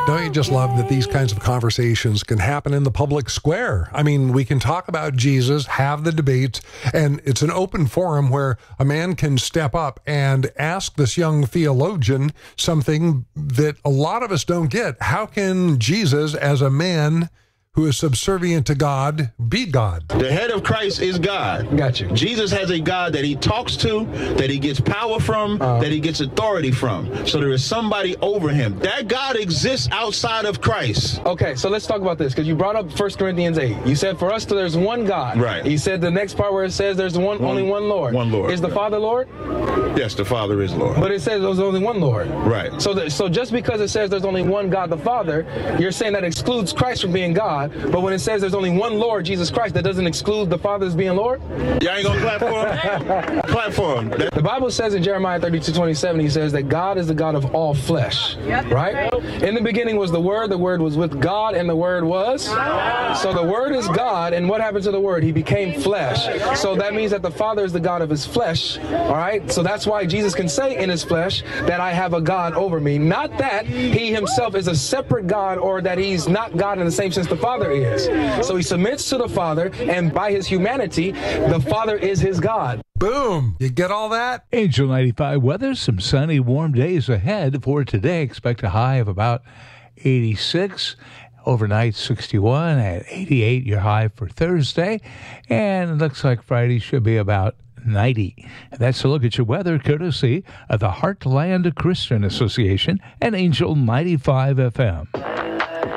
Don't you just love that these kinds of conversations can happen in the public square? I mean, we can talk about Jesus, have the debates, and it's an open forum where a man can step up and ask this young theologian something that a lot of us don't get. How can Jesus, as a man who is subservient to God, be God? The head of Christ is God. Got you. Jesus has a God that he talks to, that he gets power from, that he gets authority from. So there is somebody over him. That God exists outside of Christ. Okay, so let's talk about this, because you brought up 1 Corinthians 8. You said for us there's one God. Right. You said the next part where it says there's only one Lord. One Lord. Is the Father Lord? Yes, the Father is Lord. But it says there's only one Lord. Right. So just because it says there's only one God the Father, you're saying that excludes Christ from being God. But when it says there's only one Lord, Jesus Christ, that doesn't exclude the Father as being Lord? Y'all ain't gonna clap for him? Clap for him. The Bible says in Jeremiah 32:27, he says that God is the God of all flesh. Right? In the beginning was the Word was with God, and the Word was? So the Word is God, and what happened to the Word? He became flesh. So that means that the Father is the God of his flesh. All right? So that's why Jesus can say in his flesh that I have a God over me. Not that he himself is a separate God, or that he's not God in the same sense the Father is. So he submits to the Father, and by his humanity, the Father is his God. Boom. You get all that? Angel 95 weather, some sunny, warm days ahead for today. Expect a high of about 86. Overnight 61 at 88, your high for Thursday. And it looks like Friday should be about 90. And that's a look at your weather courtesy of the Heartland Christian Association and Angel 95 FM.